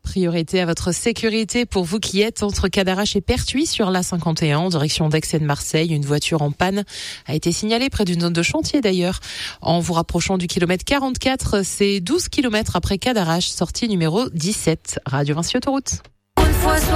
Priorité à votre sécurité pour vous qui êtes entre Cadarache et Pertuis sur l'A51 en direction d'Aix et de Marseille. Une voiture en panne a été signalée près d'une zone de chantier d'ailleurs. En vous rapprochant du kilomètre 44, c'est 12 kilomètres après Cadarache, sortie numéro 17. Radio Vinci Autoroute.